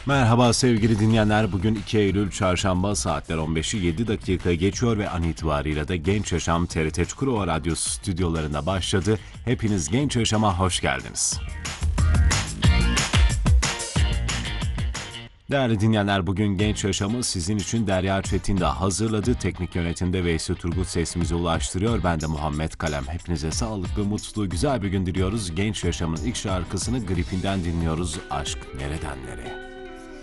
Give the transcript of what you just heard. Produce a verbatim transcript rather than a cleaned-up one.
Merhaba sevgili dinleyenler. Bugün iki Eylül Çarşamba, saatler on beşi yedi dakika geçiyor ve an itibariyle de Genç Yaşam T R T Çukurova Radyosu stüdyolarında başladı. Hepiniz Genç Yaşam'a hoş geldiniz. Değerli dinleyenler, bugün Genç Yaşam'ı sizin için Derya Çetin de hazırladı. Teknik yönetimde Veysi Turgut sesimize ulaştırıyor. Ben de Muhammed Kalem. Hepinize sağlıklı, mutlu, güzel bir gün diliyoruz. Genç Yaşam'ın ilk şarkısını Gripin'den dinliyoruz. Aşk nereden nereye?